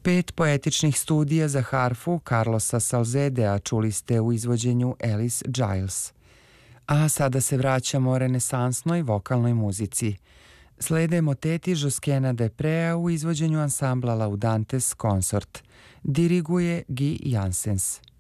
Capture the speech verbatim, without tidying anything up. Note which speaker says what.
Speaker 1: Pet poetičnih studija za harfu Carlosa Salzedea čuli ste u izvođenju Alice Giles. A sada se vraćamo renesansnoj vokalnoj muzici. Slede moteti Joskena Deprea u izvođenju ansambla Laudantes Consort. Diriguje Guy Janssens.